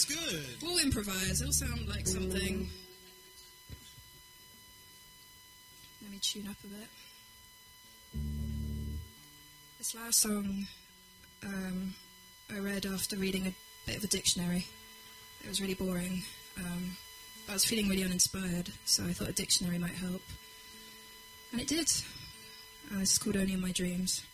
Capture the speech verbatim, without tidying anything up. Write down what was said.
was good. We'll improvise. It'll sound like something. Let me tune up a bit. This last song um, I read after reading a bit of a dictionary. It was really boring. Um, I was feeling really uninspired, so I thought a dictionary might help. And it did. Uh, this is called Only in My Dreams.